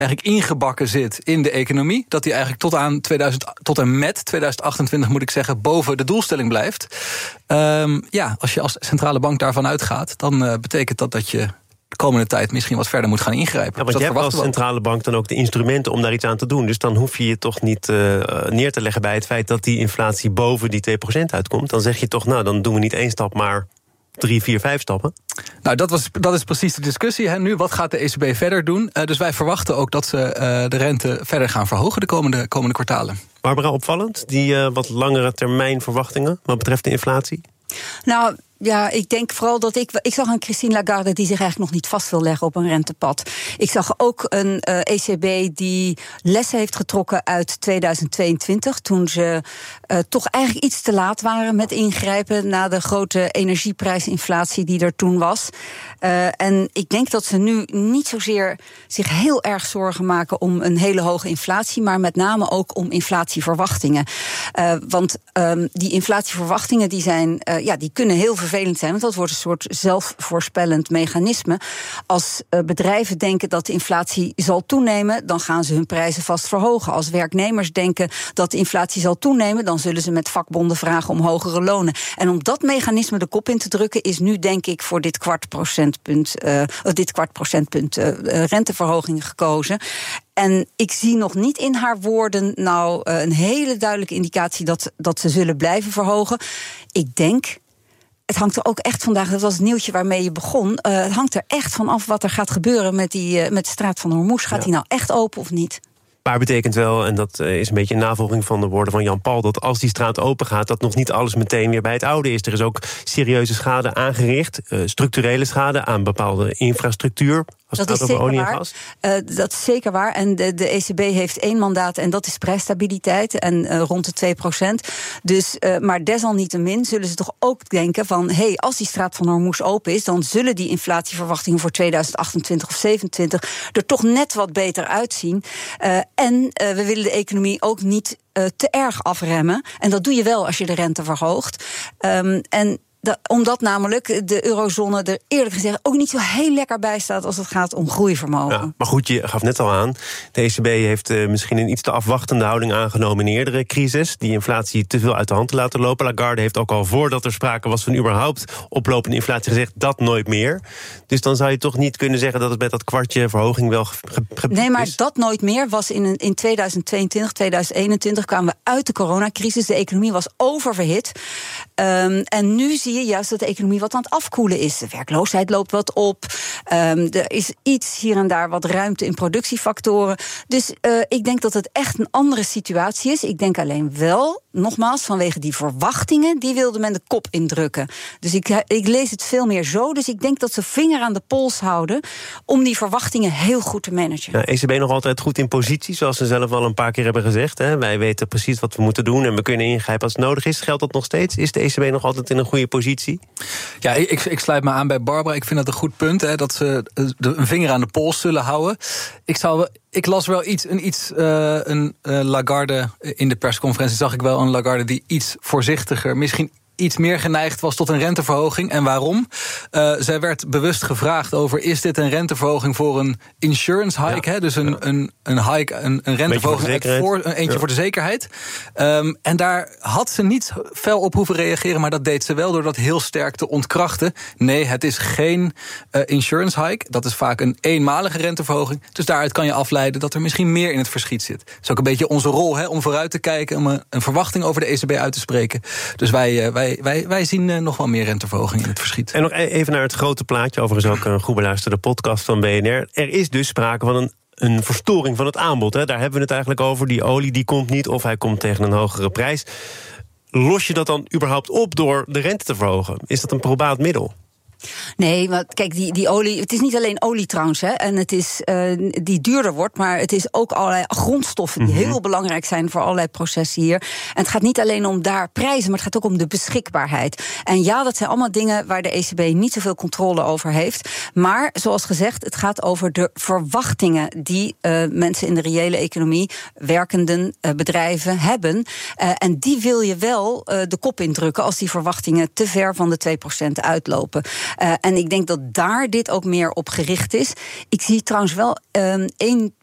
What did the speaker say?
eigenlijk ingebakken zit in de economie. Dat die eigenlijk tot en met 2028, moet ik zeggen, boven de doelstelling blijft. Als je als centrale bank daarvan uitgaat, dan betekent dat je de komende tijd misschien wat verder moet gaan ingrijpen. Ja, want je hebt als centrale bank dan ook de instrumenten om daar iets aan te doen. Dus dan hoef je je toch niet neer te leggen bij het feit dat die inflatie boven die 2% uitkomt. Dan zeg je toch, dan doen we niet 1 stap, maar 3, 4, 5 stappen. Nou, dat is precies de discussie nu. Wat gaat de ECB verder doen? Dus wij verwachten ook dat ze de rente verder gaan verhogen de komende kwartalen. Barbara, opvallend, die wat langere termijn verwachtingen wat betreft de inflatie? Nou, ja, ik denk vooral dat ik zag een Christine Lagarde die zich eigenlijk nog niet vast wil leggen op een rentepad. Ik zag ook een ECB die lessen heeft getrokken uit 2022... toen ze toch eigenlijk iets te laat waren met ingrijpen na de grote energieprijsinflatie die er toen was. En ik denk dat ze nu niet zozeer zich heel erg zorgen maken om een hele hoge inflatie, maar met name ook om inflatieverwachtingen. Want die inflatieverwachtingen die kunnen heel vervelend zijn, want dat wordt een soort zelfvoorspellend mechanisme. Als bedrijven denken dat de inflatie zal toenemen, dan gaan ze hun prijzen vast verhogen. Als werknemers denken dat de inflatie zal toenemen, dan zullen ze met vakbonden vragen om hogere lonen. En om dat mechanisme de kop in te drukken, is nu denk ik voor dit kwart procentpunt renteverhoging gekozen. En ik zie nog niet in haar woorden een hele duidelijke indicatie dat ze zullen blijven verhogen. Ik denk, het hangt er ook echt vandaag, dat was het nieuwtje waarmee je begon, het hangt er echt van af wat er gaat gebeuren met de straat van Hormuz. Gaat die nou echt open of niet? Maar betekent wel, en dat is een beetje een navolging van de woorden van Jan Paul, dat als die straat open gaat, dat nog niet alles meteen weer bij het oude is. Er is ook serieuze schade aangericht, structurele schade aan bepaalde infrastructuur. Dat is zeker waar. Dat is zeker waar. En de ECB heeft 1 mandaat en dat is prijsstabiliteit en rond de 2%. Dus, maar desalniettemin zullen ze toch ook denken van, als die straat van Hormuz open is, dan zullen die inflatieverwachtingen voor 2028 of 2027 er toch net wat beter uitzien. En we willen de economie ook niet te erg afremmen. En dat doe je wel als je de rente verhoogt. Omdat namelijk de eurozone er eerlijk gezegd ook niet zo heel lekker bij staat als het gaat om groeivermogen. Ja, maar goed, je gaf net al aan, de ECB heeft misschien een iets te afwachtende houding aangenomen in eerdere crisis, die inflatie te veel uit de hand te laten lopen. Lagarde heeft ook al voordat er sprake was van überhaupt oplopende inflatie gezegd, dat nooit meer. Dus dan zou je toch niet kunnen zeggen dat het met dat kwartje verhoging wel Nee, maar dat nooit meer was in 2022, 2021 kwamen we uit de coronacrisis. De economie was oververhit. En nu zie je juist dat de economie wat aan het afkoelen is. De werkloosheid loopt wat op. Er is iets hier en daar wat ruimte in productiefactoren. Dus ik denk dat het echt een andere situatie is. Ik denk alleen wel, nogmaals, vanwege die verwachtingen, die wilde men de kop indrukken. Dus ik lees het veel meer zo. Dus ik denk dat ze vinger aan de pols houden om die verwachtingen heel goed te managen. Ja, ECB nog altijd goed in positie, zoals ze zelf al een paar keer hebben gezegd. Hè? Wij weten precies wat we moeten doen en we kunnen ingrijpen als het nodig is. Geldt dat nog steeds? Is de ECB nog altijd in een goede positie? Ja, ik sluit me aan bij Barbara. Ik vind dat een goed punt, dat ze een vinger aan de pols zullen houden. Ik las wel een Lagarde in de persconferentie, zag ik wel een Lagarde die iets voorzichtiger, misschien iets meer geneigd was tot een renteverhoging. En waarom? Zij werd bewust gevraagd over, is dit een renteverhoging voor een insurance hike? Ja. Dus een hike, een renteverhoging eentje voor de zekerheid. En daar had ze niet fel op hoeven reageren, maar dat deed ze wel door dat heel sterk te ontkrachten. Nee, het is geen insurance hike. Dat is vaak een eenmalige renteverhoging. Dus daaruit kan je afleiden dat er misschien meer in het verschiet zit. Dat is ook een beetje onze rol, om vooruit te kijken, om een verwachting over de ECB uit te spreken. Dus wij zien nog wel meer renteverhoging in het verschiet. En nog even naar het grote plaatje, overigens ook een goed beluisterde podcast van BNR. Er is dus sprake van een verstoring van het aanbod. Daar hebben we het eigenlijk over. Die olie die komt niet of hij komt tegen een hogere prijs. Los je dat dan überhaupt op door de rente te verhogen? Is dat een probaat middel? Nee, maar kijk, die olie, het is niet alleen olie trouwens, en het is die duurder wordt, maar het is ook allerlei grondstoffen die heel belangrijk zijn voor allerlei processen hier. En het gaat niet alleen om daar prijzen, maar het gaat ook om de beschikbaarheid. En ja, dat zijn allemaal dingen waar de ECB niet zoveel controle over heeft. Maar zoals gezegd, het gaat over de verwachtingen die mensen in de reële economie, werkenden, bedrijven hebben. En die wil je wel de kop indrukken als die verwachtingen te ver van de 2% uitlopen. En ik denk dat daar dit ook meer op gericht is. Ik zie trouwens wel één